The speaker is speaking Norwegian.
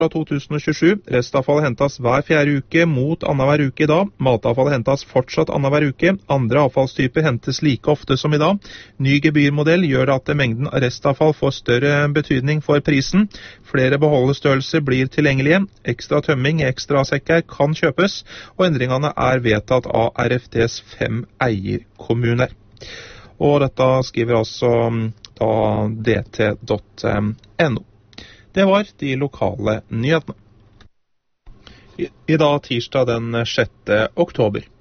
fra 2027. Restavfall hentes hver 4. uke mot annenhver uke i dag. Matavfall hentes fortsatt annenhver uke. Andre avfallstyper hentes like ofte som i dag. Ny gebyrmodell gjør at mengden av restavfall får større betydning for prisen. Flere beholdestørrelser blir tilgjengelige. Ekstra tømming i ekstra sekker kan kjøpes, og endringene er vedtatt av RFDs 5 eierkommuner. Og dette skriver altså da dt.no. Det var de lokale nyhetene. I dag tirsdag den 6. oktober.